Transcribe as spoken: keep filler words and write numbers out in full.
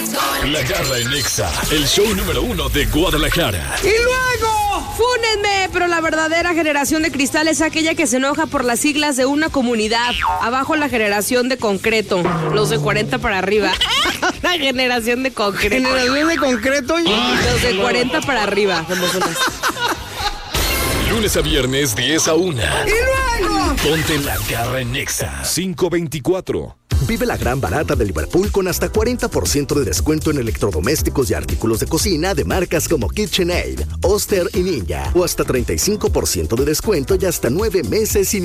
La Garra en Nexa, el show número uno de Guadalajara. Y luego, fúnenme, pero la verdadera generación de cristal es aquella que se enoja por las siglas de una comunidad. Abajo la generación de concreto, los de cuarenta para arriba. La generación de concreto. Generación de concreto y... Los de cuarenta para arriba. Somos unas. Lunes a viernes, diez a una. Y luego, ponte La Garra en Nexa. cinco veinticuatro. Vive la gran barata de Liverpool con hasta cuarenta por ciento de descuento en electrodomésticos y artículos de cocina de marcas como KitchenAid, Oster y Ninja. O hasta treinta y cinco por ciento de descuento y hasta nueve meses sin